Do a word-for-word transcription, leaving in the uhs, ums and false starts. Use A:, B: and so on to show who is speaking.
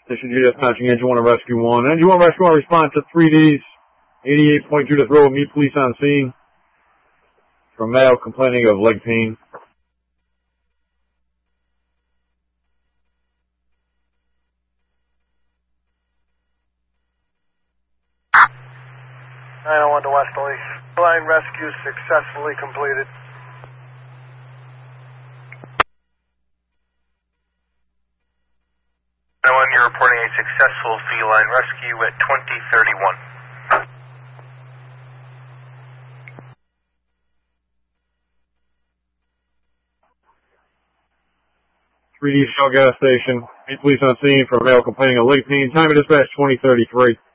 A: Station G dispatching Engine one of Rescue one. Engine one Rescue one response to three Ds. eighty-eight point Judith Road. Meet police on scene. From male complaining of leg pain.
B: nine oh one to Westerly. Line rescue successfully completed.
C: nine one, you're reporting a successful feline rescue at twenty thirty-one.
A: three D Shell gas station. Eight police on scene for a male complaining of leg pain. Time of dispatch twenty thirty-three.